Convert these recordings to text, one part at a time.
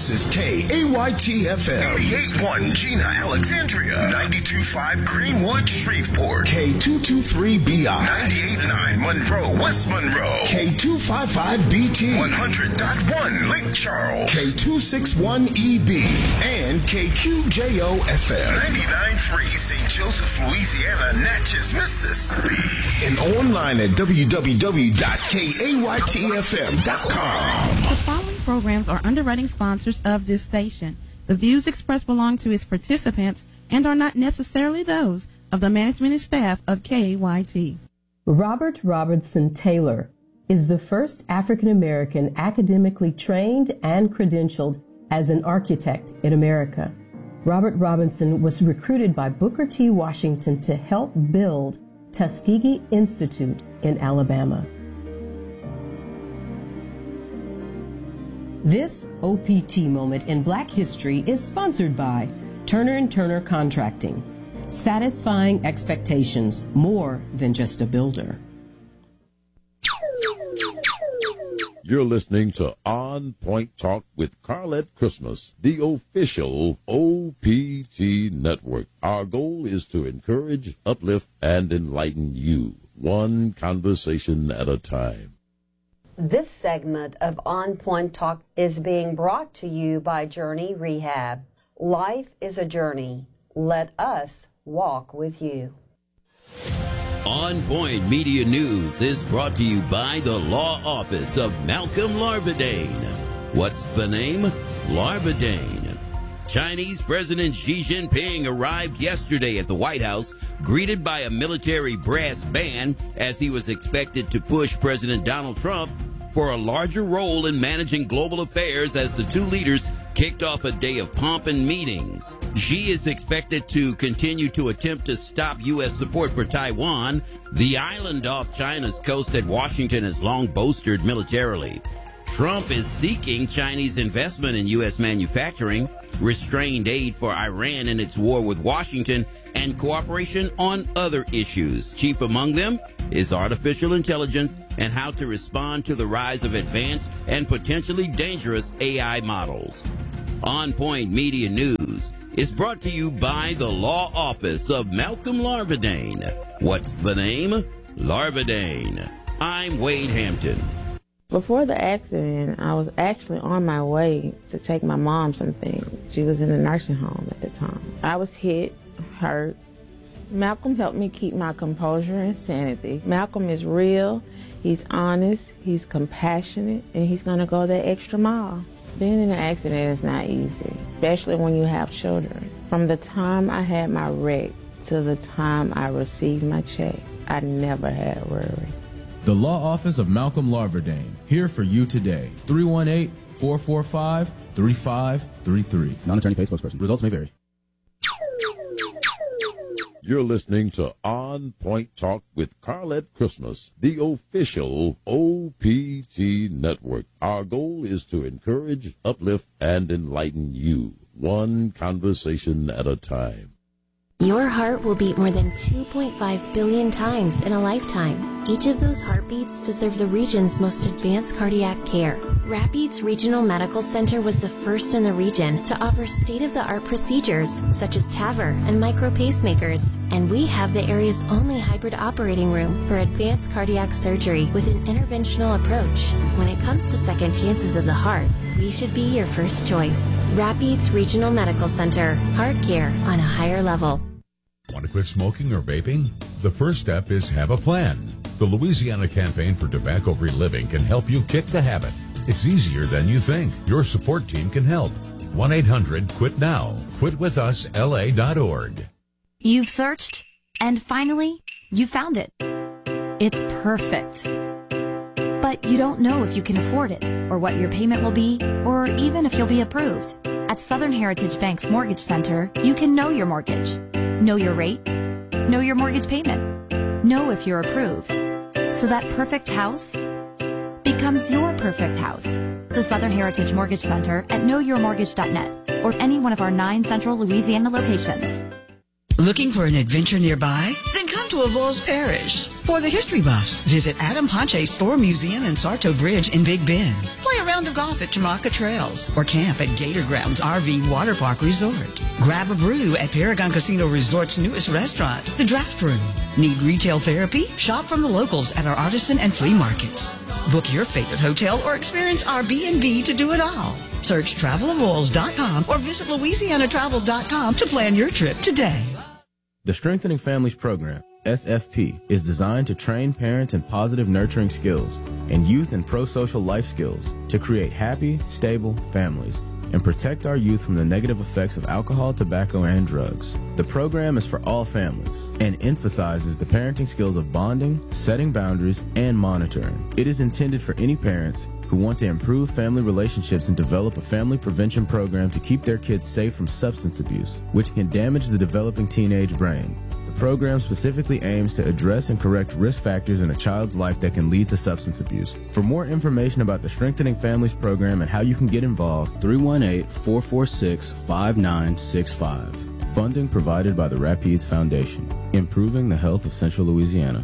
This is KAYT-FM. 88.1 Gina, Alexandria. 92.5 Greenwood, Shreveport. K223BI. 98.9 Monroe, West Monroe. K255BT. 100.1 Lake Charles. K261EB. And KQJO-FM. 99.3 St. Joseph, Louisiana, Natchez, Mississippi. And online at www.kaytfm.com. The following programs are underwriting sponsors of this station. The views expressed belong to its participants and are not necessarily those of the management and staff of KAYT. Robert Robertson Taylor is the first African American academically trained and credentialed as an architect in America. Robert Robinson was recruited by Booker T. Washington to help build Tuskegee Institute in Alabama. This OPT moment in Black history is sponsored by Turner & Turner Contracting, satisfying expectations more than just a builder. You're listening to On Point Talk with Carlette Christmas, the official OPT network. Our goal is to encourage, uplift, and enlighten you, one conversation at a time. This segment of On Point Talk is being brought to you by Journey Rehab. Life is a journey. Let us walk with you. On Point Media News is brought to you by the Law Office of Malcolm Larvadain. What's the name? Larvadain. Chinese President Xi Jinping arrived yesterday at the White House, greeted by a military brass band as he was expected to push President Donald Trump for a larger role in managing global affairs as the two leaders kicked off a day of pomp and meetings. Xi is expected to continue to attempt to stop U.S. support for Taiwan, the island off China's coast that Washington has long bolstered militarily. Trump is seeking Chinese investment in U.S. manufacturing, restrained aid for Iran in its war with Washington, and cooperation on other issues. Chief among them is artificial intelligence and how to respond to the rise of advanced and potentially dangerous AI models. On Point Media News is brought to you by the Law Office of Malcolm Larvadain. What's the name? Larvadain. I'm Wade Hampton. Before the accident, I was actually on my way to take my mom some things. She was in a nursing home at the time. I was hit, hurt. Malcolm helped me keep my composure and sanity. Malcolm is real, he's honest, he's compassionate, and he's gonna go that extra mile. Being in an accident is not easy, especially when you have children. From the time I had my wreck to the time I received my check, I never had worry. The Law Office of Malcolm Larvadain, here for you today. 318-445-3533. Non-attorney paid spokesperson. Results may vary. You're listening to On Point Talk with Carlette Christmas, the official OPT network. Our goal is to encourage, uplift, and enlighten you, one conversation at a time. Your heart will beat more than 2.5 billion times in a lifetime. Each of those heartbeats deserve the region's most advanced cardiac care. Rapides Regional Medical Center was the first in the region to offer state-of-the-art procedures such as TAVR and micro pacemakers. And we have the area's only hybrid operating room for advanced cardiac surgery with an interventional approach. When it comes to second chances of the heart, we should be your first choice. Rapides Regional Medical Center. Heart care on a higher level. Want to quit smoking or vaping? The first step is have a plan. The Louisiana Campaign for Tobacco-Free Living can help you kick the habit. It's easier than you think. Your support team can help. 1-800-QUIT-NOW. QuitWithUsLA.org. You've searched, and finally, you found it. It's perfect. But you don't know if you can afford it, or what your payment will be, or even if you'll be approved. At Southern Heritage Bank's Mortgage Center, you can know your mortgage, know your rate, know your mortgage payment, know if you're approved. So that perfect house becomes your perfect house. The Southern Heritage Mortgage Center at knowyourmortgage.net or any one of our 9 central Louisiana locations. Looking for an adventure nearby? Then come to Avoyelles Parish. For the history buffs, visit Adam Ponche's Store Museum and Sarto Bridge in Big Bend. Play around round of golf at Tamaka Trails or camp at Gator Grounds RV Water Park Resort. Grab a brew at Paragon Casino Resort's newest restaurant, The Draft Room. Need retail therapy? Shop from the locals at our artisan and flea markets. Book your favorite hotel or experience our B&B to do it all. Search travelofwalls.com or visit louisianatravel.com to plan your trip today. The Strengthening Families Program, SFP, is designed to train parents in positive nurturing skills and youth in pro-social life skills to create happy, stable families and protect our youth from the negative effects of alcohol, tobacco, and drugs. The program is for all families and emphasizes the parenting skills of bonding, setting boundaries, and monitoring. It is intended for any parents who want to improve family relationships and develop a family prevention program to keep their kids safe from substance abuse, which can damage the developing teenage brain. The program specifically aims to address and correct risk factors in a child's life that can lead to substance abuse. For more information about the Strengthening Families Program and how you can get involved, 318-446-5965. Funding provided by the Rapides Foundation, improving the health of Central Louisiana.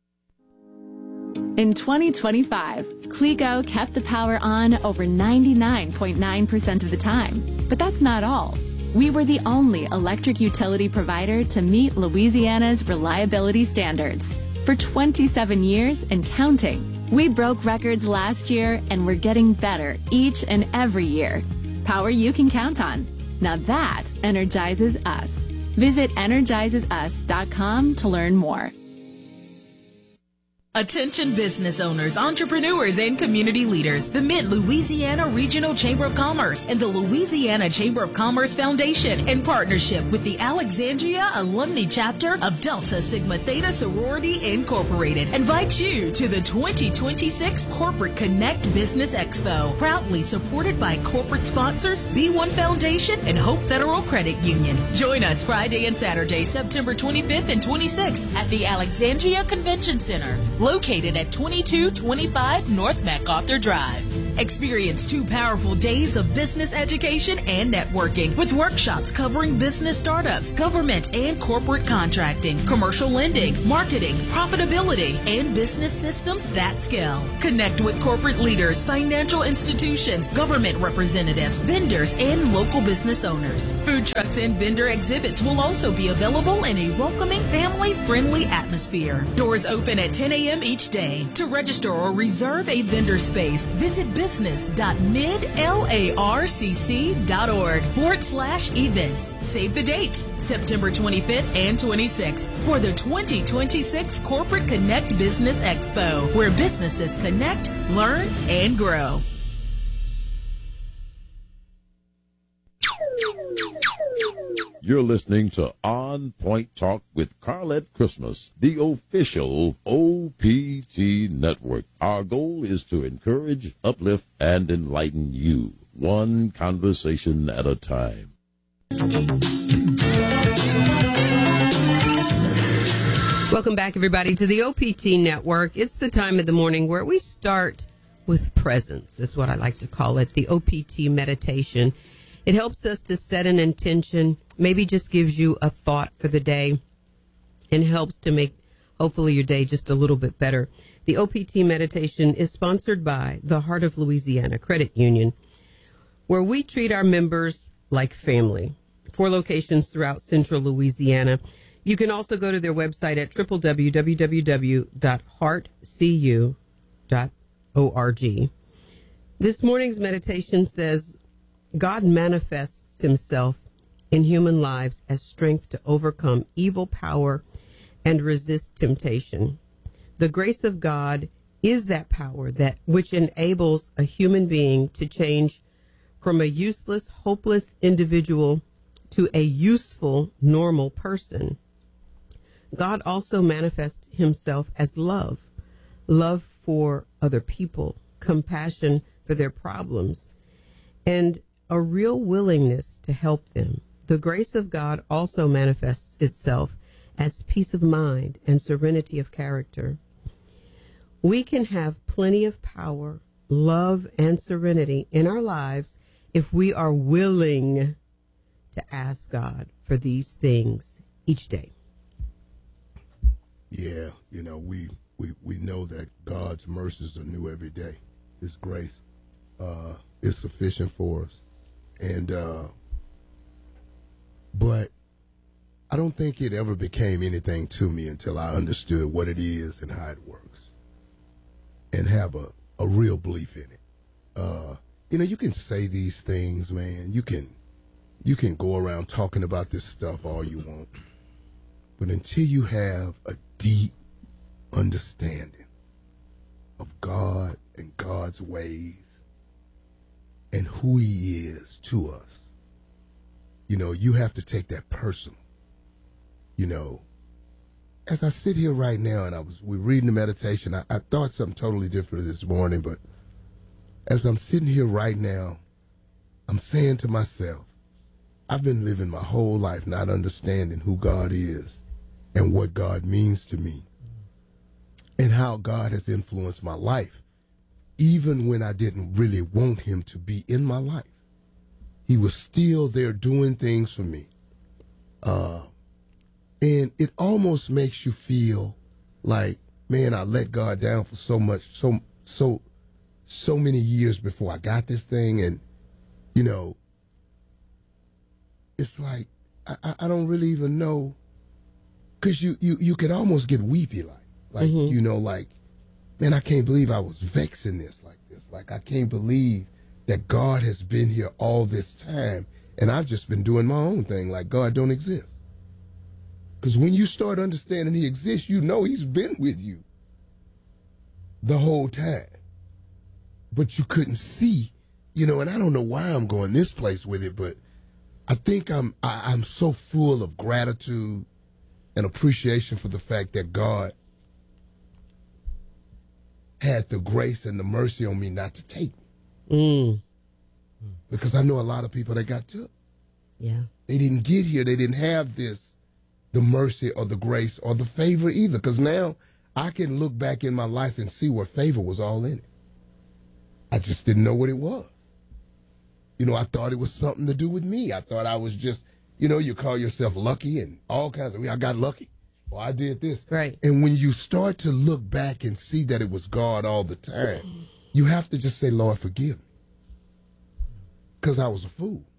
In 2025, Clego kept the power on over 99.9% of the time. But that's not all. We were the only electric utility provider to meet Louisiana's reliability standards. For 27 years and counting, we broke records last year and we're getting better each and every year. Power you can count on. Now that energizes us. Visit energizesus.com to learn more. Attention business owners, entrepreneurs, and community leaders. The Mid-Louisiana Regional Chamber of Commerce and the Louisiana Chamber of Commerce Foundation, in partnership with the Alexandria Alumni Chapter of Delta Sigma Theta Sorority Incorporated, invite you to the 2026 Corporate Connect Business Expo, proudly supported by corporate sponsors, B1 Foundation, and Hope Federal Credit Union. Join us Friday and Saturday, September 25th and 26th at the Alexandria Convention Center, located at 2225 North MacArthur Drive. Experience 2 powerful days of business education and networking with workshops covering business startups, government and corporate contracting, commercial lending, marketing, profitability, and business systems that scale. Connect with corporate leaders, financial institutions, government representatives, vendors, and local business owners. Food trucks and vendor exhibits will also be available in a welcoming, family-friendly atmosphere. Doors open at 10 a.m. each day. To register or reserve a vendor space, visit business.midlarcc.org/events. Save the dates, September 25th and 26th, for the 2026 Corporate Connect Business Expo, where businesses connect, learn, and grow. You're listening to On Point Talk with Carlette Christmas, the official OPT network. Our goal is to encourage, uplift, and enlighten you, one conversation at a time. Welcome back, everybody, to the OPT network. It's the time of the morning where we start with presence, is what I like to call it, the OPT meditation. It helps us to set an intention, maybe just gives you a thought for the day, and helps to make, hopefully, your day just a little bit better. The OPT meditation is sponsored by the Heart of Louisiana Credit Union, where we treat our members like family. 4 locations throughout central Louisiana. You can also go to their website at www.heartcu.org. This morning's meditation says, God manifests himself in human lives as strength to overcome evil power and resist temptation. The grace of God is that power that which enables a human being to change from a useless, hopeless individual to a useful, normal person. God also manifests himself as love for other people, compassion for their problems, and a real willingness to help them. The grace of God also manifests itself as peace of mind and serenity of character. We can have plenty of power, love, and serenity in our lives if we are willing to ask God for these things each day. Yeah, we know that God's mercies are new every day. His grace. is sufficient for us. And but I don't think it ever became anything to me until I understood what it is and how it works, and have a real belief in it. You can say these things, man. You can go around talking about this stuff all you want, but until you have a deep understanding of God and God's ways and who He is to us, you have to take that personal. As I sit here right now and we're reading the meditation, I thought something totally different this morning, but as I'm sitting here right now, I'm saying to myself, I've been living my whole life not understanding who God is and what God means to me and how God has influenced my life, even when I didn't really want Him to be in my life. He was still there doing things for me. And it almost makes you feel like, man, I let God down for so many years before I got this thing. And, it's like, I don't really even know, because you could almost get weepy like, man, I can't believe I was vexing this like this. Like, I can't believe that God has been here all this time and I've just been doing my own thing like God don't exist. Because when you start understanding He exists, He's been with you the whole time. But you couldn't see, and I don't know why I'm going this place with it, but I think I'm so full of gratitude and appreciation for the fact that God had the grace and the mercy on me not to take me. Because I know a lot of people that got took. Yeah. They didn't get here. They didn't have the mercy or the grace or the favor either. Because now I can look back in my life and see where favor was all in it. I just didn't know what it was. I thought it was something to do with me. I thought I was just, you call yourself lucky and all kinds of, I got lucky. Or I did this. Right. And when you start to look back and see that it was God all the time, you have to just say, Lord, forgive me. Because I was a fool.